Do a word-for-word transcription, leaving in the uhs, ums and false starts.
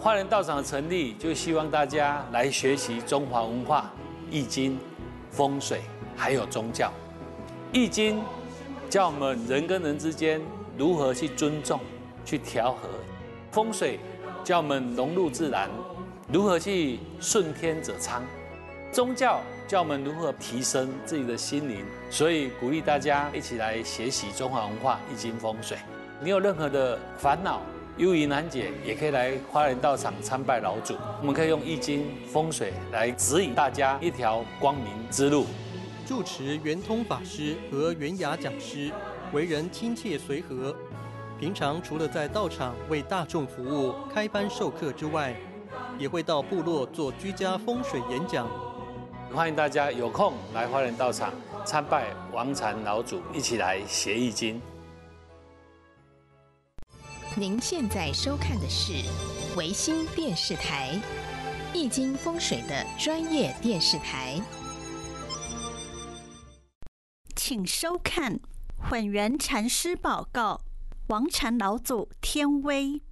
花莲道场的成立，就希望大家来学习中华文化、易经、风水，还有宗教。易经教我们人跟人之间如何去尊重、去调和；风水教我们融入自然，如何去顺天者昌；宗教教我们如何提升自己的心灵。所以鼓励大家一起来学习中华文化、易经、风水。你有任何的烦恼、忧疑难解，也可以来花莲道场参拜老祖。我们可以用易经、风水来指引大家一条光明之路。 住持圆通法师和圆雅讲师为人亲切随和，平常除了在道场为大众服务、开班授课之外，也会到部落做居家风水演讲。 欢迎大家有空来花莲道场参拜王禅老祖，一起来学易经。 您现在收看的是维新电视台易经风水的专业电视台， 请收看混元禅师报告：王禅老祖天威。